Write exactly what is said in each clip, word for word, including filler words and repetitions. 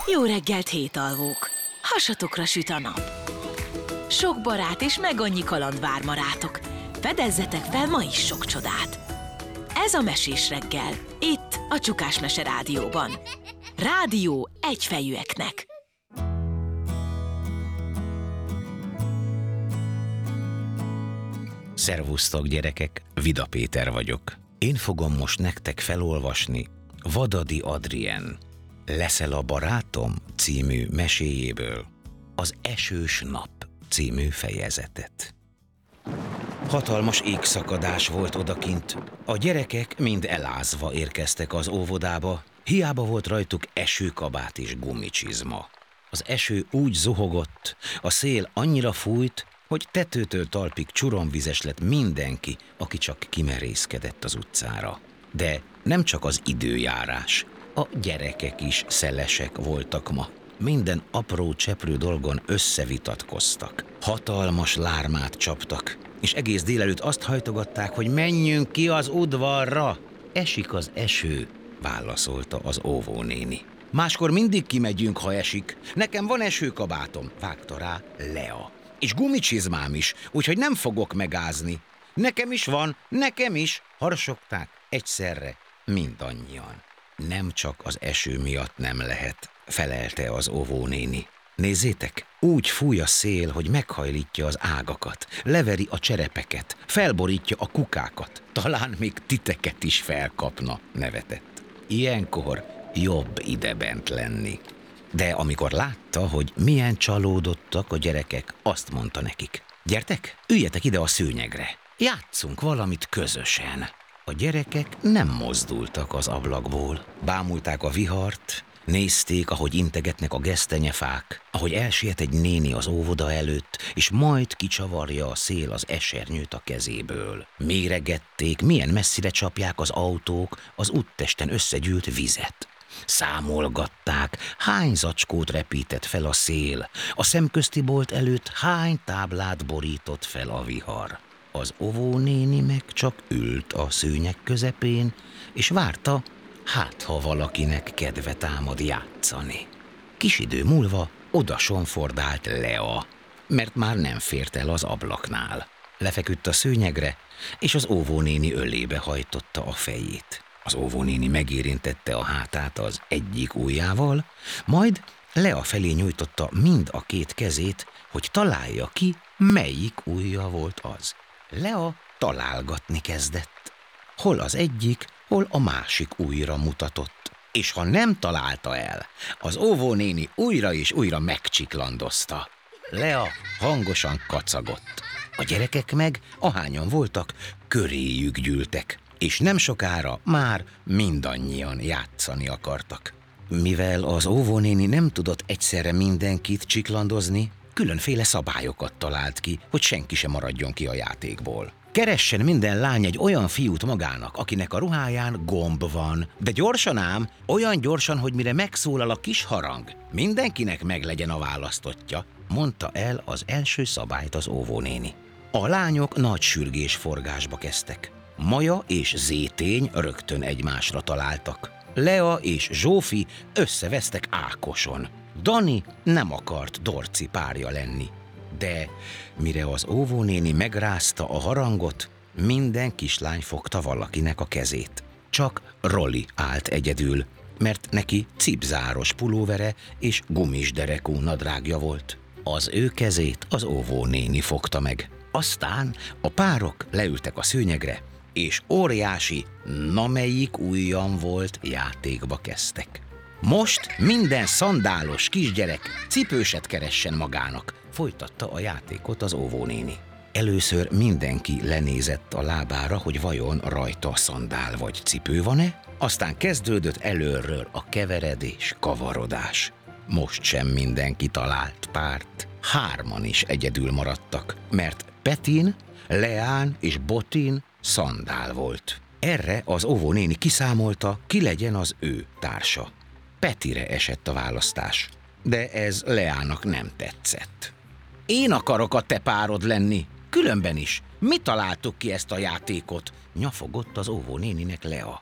Jó reggelt, hétalvók! Hasatokra süt a nap. Sok barát és meg annyi kaland vár ma rátok. Fedezzetek fel ma is sok csodát. Ez a Mesés reggel, itt a Csukás Mese Rádióban. Rádió egyfejűeknek. Szervusztok, gyerekek, Vida Péter vagyok. Én fogom most nektek felolvasni Vadadi Adrien Leszel a barátom című meséjéből az Esős nap című fejezetet. Hatalmas égszakadás volt odakint. A gyerekek mind elázva érkeztek az óvodába, hiába volt rajtuk esőkabát és gumicsizma. Az eső úgy zuhogott, a szél annyira fújt, hogy tetőtől talpig csuromvizes lett mindenki, aki csak kimerészkedett az utcára. De nem csak az időjárás, a gyerekek is szelesek voltak ma. Minden apró cseprő dolgon összevitatkoztak. Hatalmas lármát csaptak, és egész délelőtt azt hajtogatták, hogy menjünk ki az udvarra. Esik az eső, válaszolta az óvónéni. Máskor mindig kimegyünk, ha esik. Nekem van esőkabátom, vágta rá Lea. És gumicsizmám is, úgyhogy nem fogok megázni. Nekem is van, nekem is, harsogták egyszerre mindannyian. Nem csak az eső miatt nem lehet, felelte az óvónéni. Nézzétek, úgy fúj a szél, hogy meghajlítja az ágakat, leveri a cserepeket, felborítja a kukákat, talán még titeket is felkapna, nevetett. Ilyenkor jobb idebent lenni. De amikor látta, hogy milyen csalódottak a gyerekek, azt mondta nekik: gyertek, üljetek ide a szőnyegre, játsszunk valamit közösen. A gyerekek nem mozdultak az ablakból. Bámulták a vihart, nézték, ahogy integetnek a gesztenyefák, ahogy elsiet egy néni az óvoda előtt, és majd kicsavarja a szél az esernyőt a kezéből. Méregették, milyen messzire csapják az autók az úttesten összegyűlt vizet. Számolgatták, hány zacskót repített fel a szél, a szemközti bolt előtt hány táblát borított fel a vihar. Az óvónéni meg csak ült a szőnyeg közepén, és várta, hát ha valakinek kedve támad játszani. Kis idő múlva oda sonfordált Lea, mert már nem fért el az ablaknál. Lefeküdt a szőnyegre, és az óvónéni ölébe hajtotta a fejét. Az óvónéni megérintette a hátát az egyik ujjával, majd Lea felé nyújtotta mind a két kezét, hogy találja ki, melyik ujja volt az. Lea találgatni kezdett. Hol az egyik, hol a másik ujjra mutatott. És ha nem találta el, az óvónéni újra és újra megcsiklandozta. Lea hangosan kacagott. A gyerekek meg, ahányan voltak, köréjük gyűltek, és nem sokára már mindannyian játszani akartak. Mivel az óvónéni nem tudott egyszerre mindenkit csiklandozni, különféle szabályokat talált ki, hogy senki sem maradjon ki a játékból. Keressen minden lány egy olyan fiút magának, akinek a ruháján gomb van, de gyorsan ám, olyan gyorsan, hogy mire megszólal a kis harang, mindenkinek meglegyen a választottja, mondta el az első szabályt az óvónéni. A lányok nagy sürgésforgásba kezdtek. Maja és Zétény rögtön egymásra találtak. Lea és Zsófi összevesztek Ákoson. Dani nem akart Dorci párja lenni. De mire az óvónéni megrázta a harangot, minden kislány fogta valakinek a kezét. Csak Roli állt egyedül, mert neki cipzáros pulóvere és gumisderekú nadrágja volt. Az ő kezét az óvónéni fogta meg. Aztán a párok leültek a szőnyegre, és óriási, na melyik ujjam volt játékba kezdtek. Most minden szandálos kisgyerek cipőset keressen magának, folytatta a játékot az óvónéni. Először mindenki lenézett a lábára, hogy vajon rajta szandál vagy cipő van-e, aztán kezdődött előről a keveredés, kavarodás. Most sem mindenki talált párt, hárman is egyedül maradtak, mert Petin, Leán és Botin szandál volt. Erre az óvónéni kiszámolta, ki legyen az ő társa. Petire esett a választás, de ez Leának nem tetszett. Én akarok a te párod lenni, különben is. Mi találtuk ki ezt a játékot? Nyafogott az óvónéninek Lea.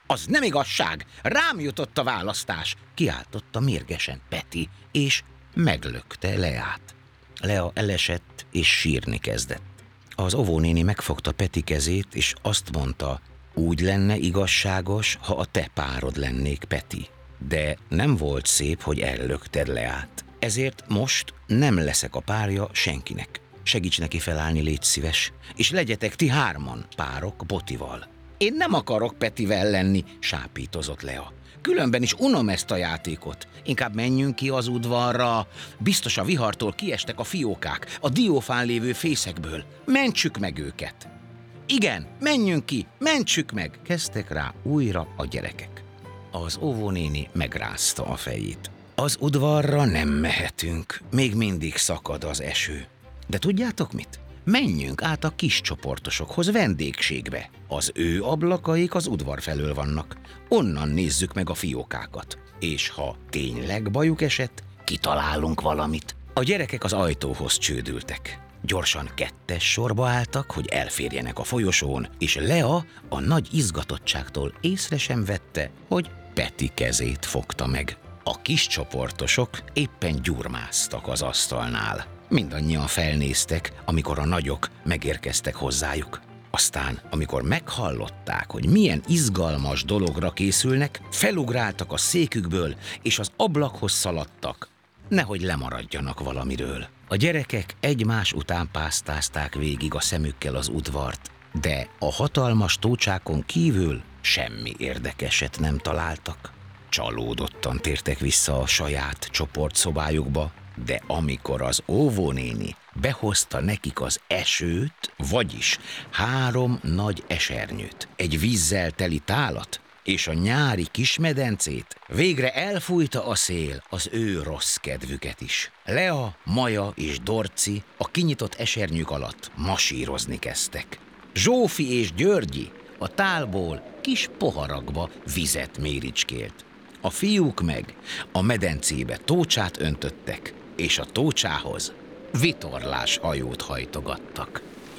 Az nem igazság! Rám jutott a választás! Kiáltotta mérgesen Peti, és meglökte Leát. Lea elesett, és sírni kezdett. Az óvónéni megfogta Peti kezét, és azt mondta, úgy lenne igazságos, ha a te párod lennék, Peti. De nem volt szép, hogy ellökted Leát. Ezért most nem leszek a párja senkinek. Segíts neki felállni, légy szíves, és legyetek ti hárman párok Botival. Én nem akarok Petivel lenni, sápítozott Lea. Különben is unom ezt a játékot. Inkább menjünk ki az udvarra. Biztos a vihartól kiestek a fiókák, a diófán lévő fészekből. Mentsük meg őket. Igen, menjünk ki, mentsük meg, kezdtek rá újra a gyerekek. Az óvónéni megrázta a fejét. Az udvarra nem mehetünk, még mindig szakad az eső. De tudjátok mit? Menjünk át a kis csoportosokhoz vendégségbe. Az ő ablakaik az udvar felől vannak. Onnan nézzük meg a fiókákat. És ha tényleg bajuk esett, kitalálunk valamit. A gyerekek az ajtóhoz csődültek. Gyorsan kettes sorba álltak, hogy elférjenek a folyosón, és Lea a nagy izgatottságtól észre sem vette, hogy Peti kezét fogta meg. A kis csoportosok éppen gyurmáztak az asztalnál. Mindannyian felnéztek, amikor a nagyok megérkeztek hozzájuk. Aztán, amikor meghallották, hogy milyen izgalmas dologra készülnek, felugráltak a székükből, és az ablakhoz szaladtak, nehogy lemaradjanak valamiről. A gyerekek egymás után pásztázták végig a szemükkel az udvart, de a hatalmas tócsákon kívül semmi érdekeset nem találtak. Csalódottan tértek vissza a saját csoportszobájukba, de amikor az óvónéni behozta nekik az esőt, vagyis három nagy esernyőt, egy vízzel teli tálat és a nyári kismedencét, végre elfújta a szél az ő rossz kedvüket is. Lea, Maja és Dorci a kinyitott esernyők alatt masírozni kezdtek. Zsófi és Györgyi a tálból kis poharakba vizet méricskélt. A fiúk meg a medencébe tócsát öntöttek, és a tócsához vitorlás hajót hajtogattak.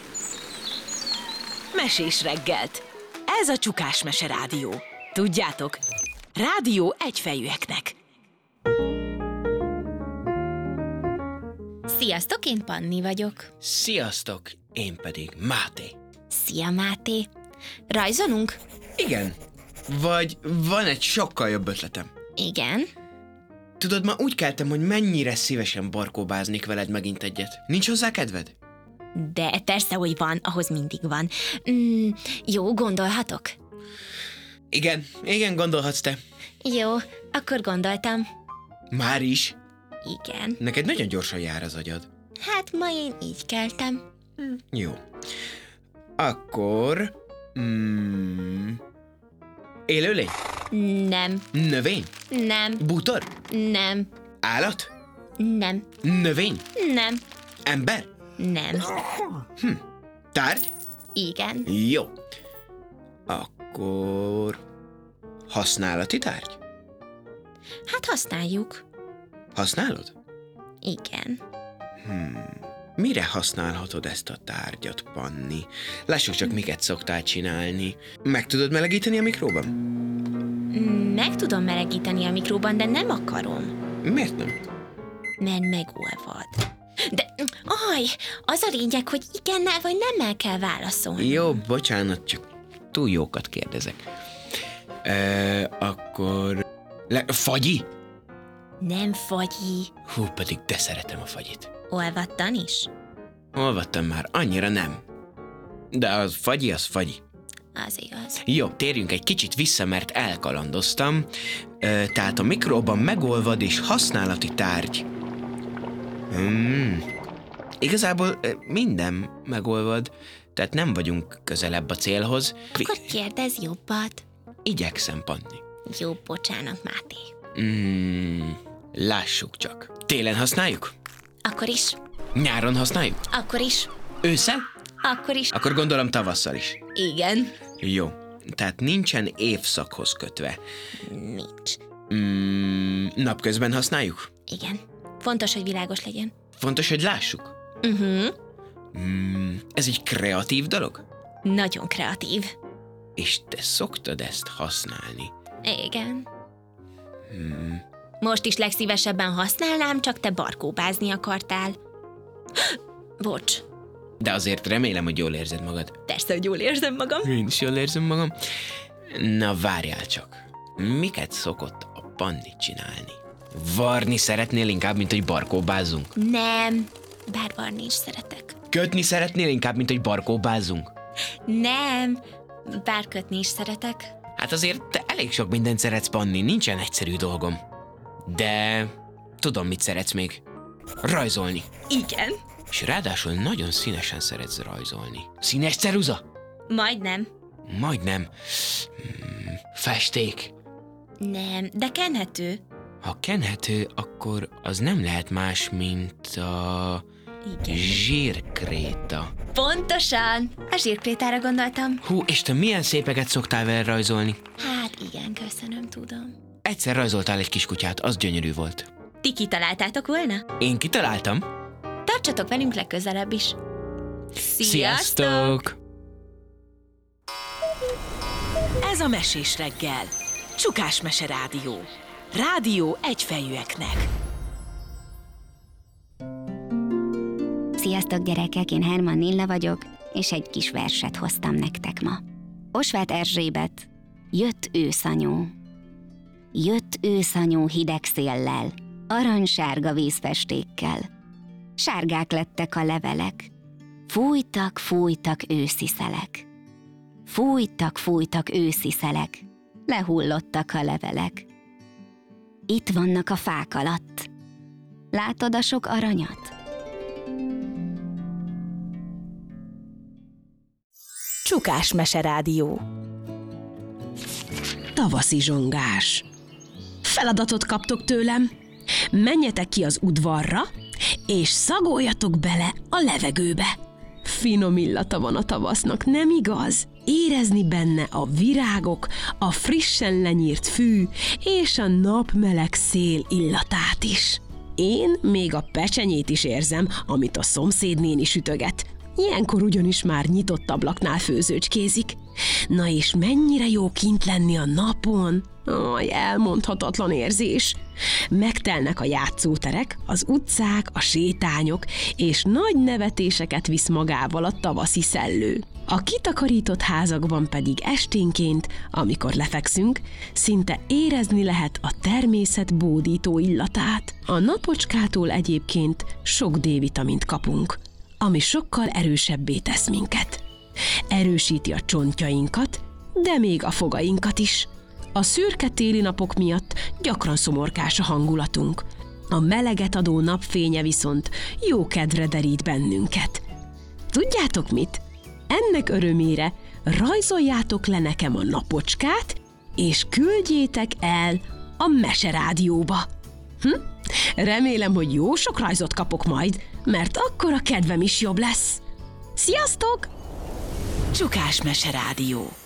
Mesés reggelt. Ez a Csukás Mese Rádió. Tudjátok, rádió egyfejűeknek. Sziasztok, én Panni vagyok. Sziasztok, én pedig Máté. Szia, Máté. Rajzolunk? Igen, vagy van egy sokkal jobb ötletem. Igen. Tudod, ma úgy keltem, hogy mennyire szívesen barkóbáznék veled megint egyet. Nincs hozzá kedved? De persze, hogy van, ahhoz mindig van. Mm, jó, gondolhatok? Igen, igen, gondolhatsz te. Jó, akkor gondoltam. Már is? Igen. Neked nagyon gyorsan jár az agyad. Hát ma én így keltem. Jó. Akkor... Mm, élőlény? Nem, Növény? nem, Bútor? nem, Állat? nem, Növény? nem, Ember? nem. Tárgy? Igen. Jó. Akkor... használati tárgy? Hát használjuk. Használod? Igen. Mire használhatod ezt a tárgyat, Panni? Lássuk csak, miket szoktál csinálni. Meg tudod melegíteni a mikróban? Meg tudom melegíteni a mikróban, de nem akarom, Miért nem? mert megolvad. De, aj, az a lényeg, hogy igennel vagy nemmel kell válaszolni. Jó, bocsánat, csak túl jókat kérdezek. E, akkor... Le, fagyi? Nem fagyi. Hú, pedig de szeretem a fagyit. Olvattan is? Olvattam már, annyira nem. De az fagyi, az fagyi. Az igaz. Jó, térjünk egy kicsit vissza, mert elkalandoztam. E, tehát a mikróban megolvad és használati tárgy. Hmm. Igazából e, minden megolvad, tehát nem vagyunk közelebb a célhoz. Akkor kérdezz jobbat. Igyekszem, Panni. Jó, bocsánat, Máté. Hmm. Lássuk csak. Télen használjuk? Akkor is. Nyáron használjuk? Akkor is. Ősszel? Akkor is. Akkor gondolom tavasszal is. Igen. Jó. Tehát nincsen évszakhoz kötve. Nincs. Mm, napközben használjuk? Igen. Fontos, hogy világos legyen. Fontos, hogy lássuk. Uh-huh. Mm, ez egy kreatív dolog? Nagyon kreatív. És te szoktad ezt használni? Igen. Hmm. Most is legszívesebben használnám, csak te barkóbázni akartál. Bocs. De azért remélem, hogy jól érzed magad. Persze, hogy jól érzem magam. Én is jól érzem magam. Na várjál csak. Miket szokott a Panni csinálni? Varni szeretnél inkább, mint hogy barkóbázzunk? Nem, bár varni is szeretek. Kötni szeretnél inkább, mint hogy barkóbázzunk? Nem, bár kötni is szeretek. Hát azért te elég sok mindent szeretsz, Panni, nincsen egyszerű dolgom. De tudom, mit szeretsz még. Rajzolni. Igen. És ráadásul nagyon színesen szeretsz rajzolni. Színes ceruza? Majdnem. Majdnem. Hmm, festék. Nem, de kenhető. Ha kenhető, akkor az nem lehet más, mint a Igen. zsírkréta. Pontosan! A zsírkrétára gondoltam. Hú, és te milyen szépeket szoktál vele rajzolni? Hát igen, köszönöm, tudom. Egyszer rajzoltál egy kiskutyát, az gyönyörű volt. Ti kitaláltátok volna? Én kitaláltam. Tartsatok velünk legközelebb is. Ez a Mesés reggel. Csukás Mese Rádió. Rádió egyfejűeknek. Sziasztok gyerekek, én Herman Nilla vagyok, és egy kis verset hoztam nektek ma. Osváth Erzsébet, jött őszanyó. Jött őszanyó hideg széllel, aranysárga vízfestékkel. Sárgák lettek a levelek, fújtak, fújtak őszi szelek. Fújtak, fújtak őszi szelek, lehullottak a levelek. Itt vannak a fák alatt. Látod a sok aranyat? Csukás Mese Rádió. Tavaszi zsongás. Feladatot kaptok tőlem. Menjetek ki az udvarra, és szagoljatok bele a levegőbe. Finom illata van a tavasznak, nem igaz? Érezni benne a virágok, a frissen lenyírt fű és a napmeleg szél illatát is. Én még a pecsenyét is érzem, amit a szomszédnéni sütöget. Ilyenkor ugyanis már nyitott ablaknál főzőcskézik. Na és mennyire jó kint lenni a napon? Aj, elmondhatatlan érzés. Megtelnek a játszóterek, az utcák, a sétányok, és nagy nevetéseket visz magával a tavaszi szellő. A kitakarított házakban pedig esténként, amikor lefekszünk, szinte érezni lehet a természet bódító illatát. A napocskától egyébként sok D-vitamint kapunk, ami sokkal erősebbé tesz minket. Erősíti a csontjainkat, de még a fogainkat is. A szürke téli napok miatt gyakran szomorkás a hangulatunk. A meleget adó napfénye viszont jó kedvre derít bennünket. Tudjátok mit? Ennek örömére rajzoljátok le nekem a napocskát, és küldjétek el a Mese Rádióba. Hm? Remélem, hogy jó sok rajzot kapok majd, mert akkor a kedvem is jobb lesz. Sziasztok! Csukás Mese Rádió.